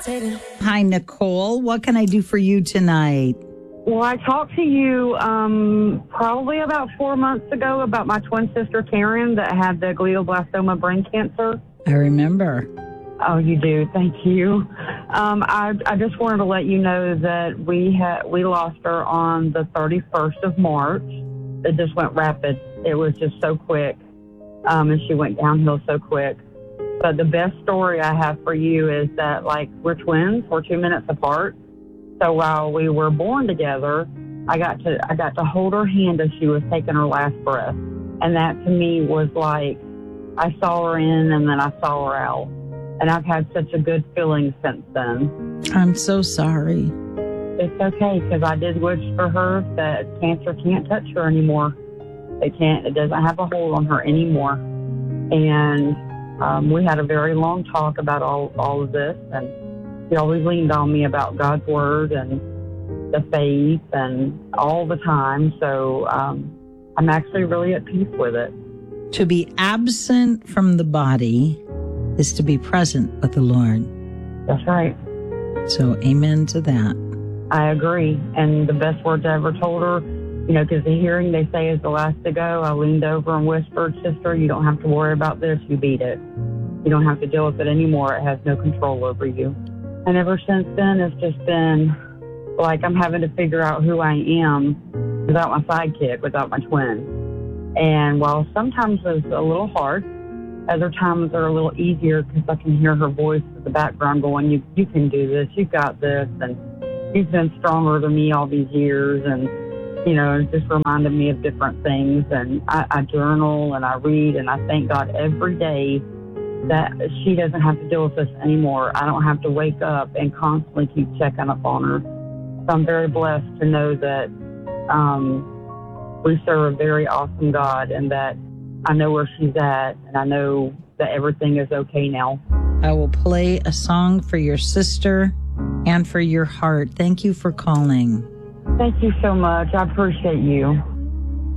Hi, Nicole. What can I do for you tonight? Well, I talked to you probably about 4 months ago about my twin sister, Karen, that had the glioblastoma brain cancer. I remember. Oh, you do? Thank you. I just wanted to let you know that we lost her on the 31st of March. It just went rapid. It was just so quick, and she went downhill so quick. But the best story I have for you is that, like, we're twins. We're 2 minutes apart. So while we were born together, I got to hold her hand as she was taking her last breath. And that to me was like, I saw her in and then I saw her out. And I've had such a good feeling since then. I'm so sorry. It's okay, because I did wish for her that cancer can't touch her anymore. It doesn't have a hold on her anymore. And we had a very long talk about all of this, and she always leaned on me about God's word and the faith and all the time. So I'm actually really at peace with it. To be absent from the body is to be present with the Lord. That's right. So amen to that. I agree. And the best words I ever told her, because the hearing, they say, is the last to go. I leaned over and whispered, sister, you don't have to worry about this. You beat it. You don't have to deal with it anymore. It has no control over you. And ever since then, it's just been like I'm having to figure out who I am without my sidekick, without my twin. And while sometimes it's a little hard, other times are a little easier because I can hear her voice in the background going, you can do this, you got this. And she's been stronger than me all these years. And, it just reminded me of different things. And I journal and I read and I thank God every day that she doesn't have to deal with this anymore. I don't have to wake up and constantly keep checking up on her. So I'm very blessed to know that we serve a very awesome God and that I know where she's at and I know that everything is okay now. I will play a song for your sister and for your heart. Thank you for calling. Thank you so much. I appreciate you.